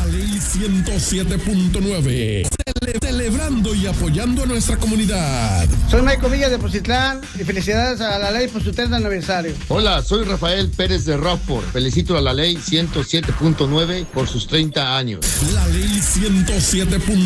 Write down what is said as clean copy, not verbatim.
Ley 107.9. Celebrando y apoyando a nuestra comunidad. Soy Michael Villa de Pozitlán y felicidades a la ley por su 30 aniversario. Hola, soy Rafael Pérez de Rockford. Felicito a la Ley 107.9 por sus 30 años. La Ley 107.9.